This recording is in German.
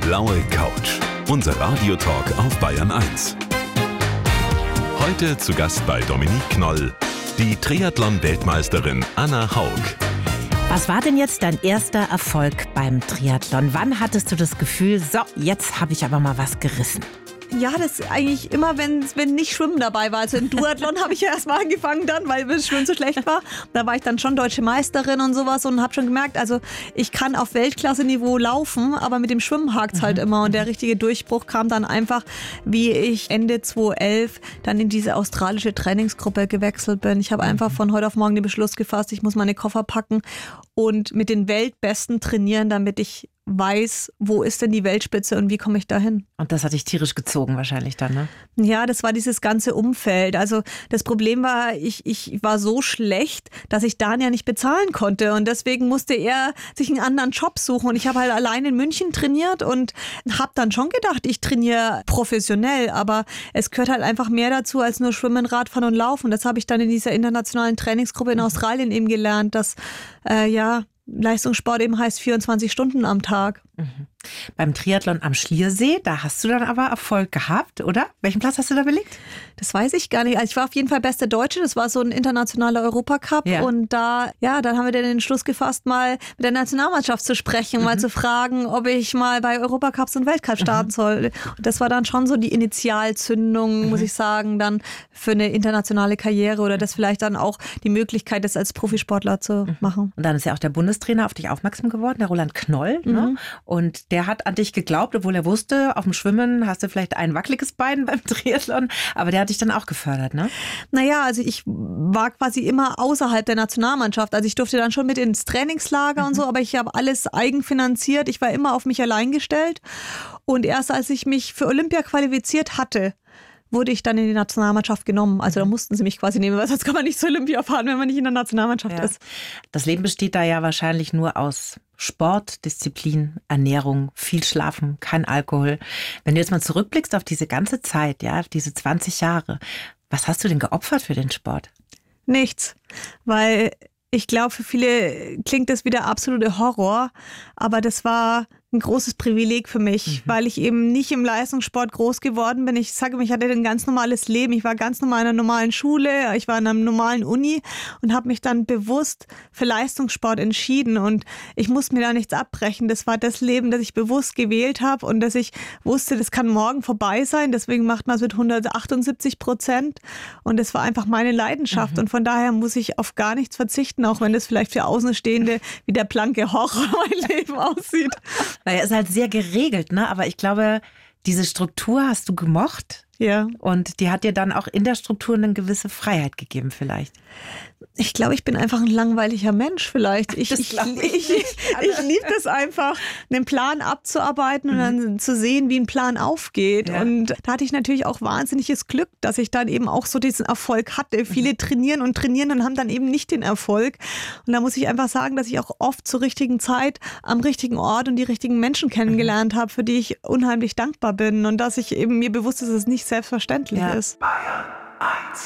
Blaue Couch. Unser Radiotalk auf Bayern 1. Heute zu Gast bei Dominique Knoll, die Triathlon-Weltmeisterin Anna Haug. Was war denn jetzt dein erster Erfolg beim Triathlon? Wann hattest du das Gefühl, so, jetzt habe ich aber mal was gerissen? Ja, das ist eigentlich immer, wenn nicht Schwimmen dabei war. Also im Duathlon habe ich ja erst mal angefangen dann, weil das Schwimmen so schlecht war. Da war ich dann schon deutsche Meisterin und sowas und habe schon gemerkt, also ich kann auf Weltklasse-Niveau laufen, aber mit dem Schwimmen hakt es halt immer. Und der richtige Durchbruch kam dann einfach, wie ich Ende 2011 dann in diese australische Trainingsgruppe gewechselt bin. Ich habe einfach von heute auf morgen den Beschluss gefasst, ich muss meine Koffer packen und mit den Weltbesten trainieren, damit ich weiß, wo ist denn die Weltspitze und wie komme ich dahin. Und das hat dich tierisch gezogen wahrscheinlich dann, ne? Ja, das war dieses ganze Umfeld. Also das Problem war, ich war so schlecht, dass ich Dan ja nicht bezahlen konnte und deswegen musste er sich einen anderen Job suchen und ich habe halt allein in München trainiert und habe dann schon gedacht, ich trainiere professionell, aber es gehört halt einfach mehr dazu als nur Schwimmen, Radfahren und Laufen. Das habe ich dann in dieser internationalen Trainingsgruppe in Australien eben gelernt, dass Leistungssport eben heißt 24 Stunden am Tag. Mhm. Beim Triathlon am Schliersee, da hast du dann aber Erfolg gehabt, oder? Welchen Platz hast du da belegt? Das weiß ich gar nicht. Also ich war auf jeden Fall beste Deutsche. Das war so ein internationaler Europacup. Ja. Und dann haben wir dann den Entschluss gefasst, mal mit der Nationalmannschaft zu sprechen, mal zu fragen, ob ich mal bei Europacups und Weltcup starten soll. Und das war dann schon so die Initialzündung, muss ich sagen, dann für eine internationale Karriere oder das vielleicht dann auch die Möglichkeit, das als Profisportler zu machen. Und dann ist ja auch der Bundestrainer auf dich aufmerksam geworden, der Roland Knoll. Ne? Und der hat an dich geglaubt, obwohl er wusste, auf dem Schwimmen hast du vielleicht ein wackeliges Bein beim Triathlon, aber der hat dich dann auch gefördert, ne? Naja, also ich war quasi immer außerhalb der Nationalmannschaft. Also ich durfte dann schon mit ins Trainingslager und so, aber ich habe alles eigenfinanziert. Ich war immer auf mich allein gestellt. Und erst als ich mich für Olympia qualifiziert hatte, wurde ich dann in die Nationalmannschaft genommen. Also da mussten sie mich quasi nehmen, weil sonst kann man nicht zur Olympia fahren, wenn man nicht in der Nationalmannschaft ist. Das Leben besteht da ja wahrscheinlich nur aus Sport, Disziplin, Ernährung, viel Schlafen, kein Alkohol. Wenn du jetzt mal zurückblickst auf diese ganze Zeit, ja, auf diese 20 Jahre, was hast du denn geopfert für den Sport? Nichts, weil ich glaube, für viele klingt das wie der absolute Horror, aber das war ein großes Privileg für mich, weil ich eben nicht im Leistungssport groß geworden bin. Ich sage mir, ich hatte ein ganz normales Leben. Ich war ganz normal in einer normalen Schule, ich war in einer normalen Uni und habe mich dann bewusst für Leistungssport entschieden. Und ich musste mir da nichts abbrechen. Das war das Leben, das ich bewusst gewählt habe und dass ich wusste, das kann morgen vorbei sein. Deswegen macht man es mit 178%. Und das war einfach meine Leidenschaft. Und von daher muss ich auf gar nichts verzichten, auch wenn das vielleicht für Außenstehende wie der blanke Horror mein Leben aussieht. Naja, ist halt sehr geregelt, ne? Aber ich glaube, diese Struktur hast du gemocht. Ja. Und die hat dir dann auch in der Struktur eine gewisse Freiheit gegeben vielleicht. Ich glaube, ich bin einfach ein langweiliger Mensch vielleicht. Ich liebe das einfach, einen Plan abzuarbeiten und dann zu sehen, wie ein Plan aufgeht. Ja. Und da hatte ich natürlich auch wahnsinniges Glück, dass ich dann eben auch so diesen Erfolg hatte. Viele trainieren und haben dann eben nicht den Erfolg. Und da muss ich einfach sagen, dass ich auch oft zur richtigen Zeit am richtigen Ort und die richtigen Menschen kennengelernt habe, für die ich unheimlich dankbar bin. Und dass ich eben mir bewusst ist, dass es nicht selbstverständlich ist. Bayern 1.